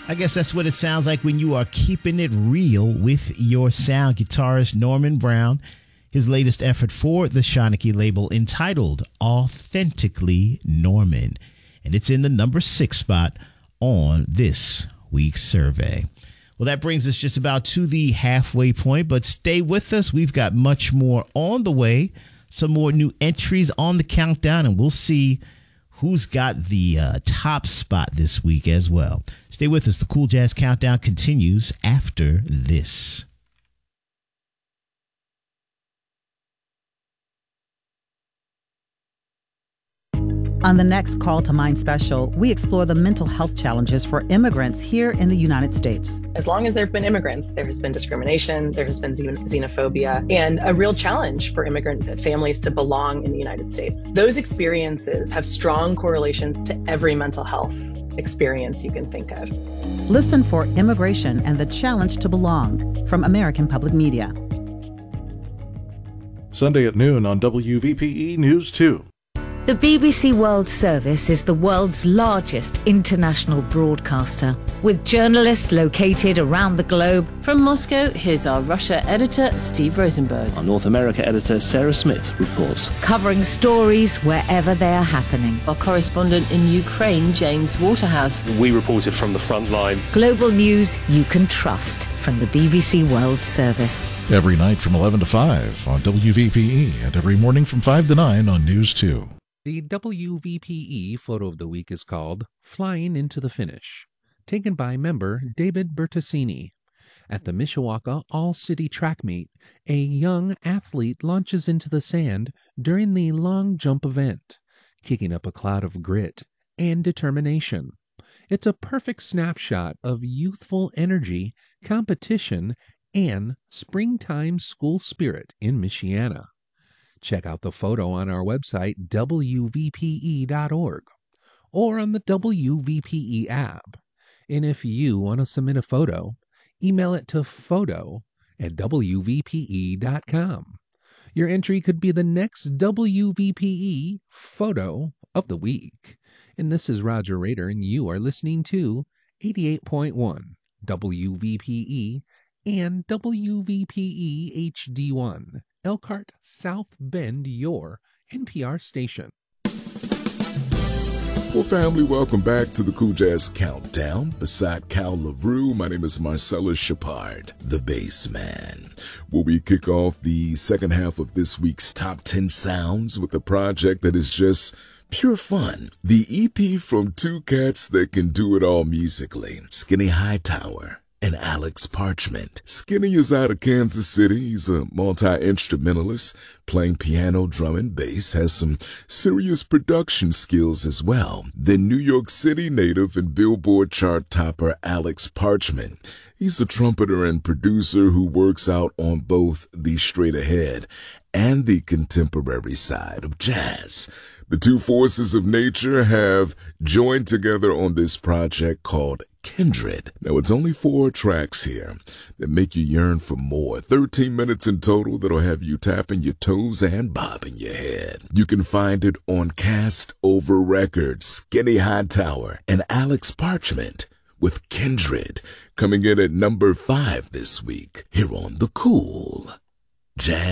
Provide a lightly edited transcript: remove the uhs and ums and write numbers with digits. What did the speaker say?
I guess that's what it sounds like when you are keeping it real with your sound. Guitarist Norman Brown, his latest effort for the Shanachie label entitled Authentically Norman. And it's in the number 6 spot on this week's survey. Well, that brings us just about to the halfway point, but stay with us. We've got much more on the way, some more new entries on the countdown, and we'll see who's got the top spot this week as well. Stay with us. The Cool Jazz Countdown continues after this. On the next Call to Mind special, we explore the mental health challenges for immigrants here in the United States. As long as there have been immigrants, there has been discrimination, there has been xenophobia, and a real challenge for immigrant families to belong in the United States. Those experiences have strong correlations to every mental health experience you can think of. Listen for Immigration and the Challenge to Belong from American Public Media. Sunday at noon on WVPE News 2. The BBC World Service is the world's largest international broadcaster, with journalists located around the globe. From Moscow, here's our Russia editor, Steve Rosenberg. Our North America editor, Sarah Smith, reports. Covering stories wherever they are happening. Our correspondent in Ukraine, James Waterhouse. We reported from the front line. Global news you can trust from the BBC World Service. Every night from 11 to 5 on WVPE and every morning from 5 to 9 on News 2. The WVPE photo of the week is called Flying into the Finish, taken by member David Bertassini. At the Mishawaka All-City Track Meet, a young athlete launches into the sand during the long jump event, kicking up a cloud of grit and determination. It's a perfect snapshot of youthful energy, competition, and springtime school spirit in Michiana. Check out the photo on our website, WVPE.org, or on the WVPE app. And if you want to submit a photo, email it to photo@WVPE.com. Your entry could be the next WVPE Photo of the Week. And this is Roger Rader, and you are listening to 88.1 WVPE and WVPE HD1. Elkhart, South Bend, your NPR station. Well, family, welcome back to the Cool Jazz Countdown. Beside Cal LaRue, my name is Marcellus Shepard, the bass man. Where we kick off the second half of this week's Top 10 Sounds with a project that is just pure fun. The EP from two cats that can do it all musically, Skinny Hightower and Alex Parchment. Skinny is out of Kansas City. He's a multi-instrumentalist, playing piano, drum, and bass, has some serious production skills as well. Then New York City native and Billboard chart topper Alex Parchment. He's a trumpeter and producer who works out on both the straight ahead and the contemporary side of jazz. The two forces of nature have joined together on this project called Kindred. Now, it's only 4 tracks here that make you yearn for more. 13 minutes in total that'll have you tapping your toes and bobbing your head. You can find it on Cast Over Records. Skinny Hightower and Alex Parchment with Kindred coming in at number 5 this week here on the Cool Jazz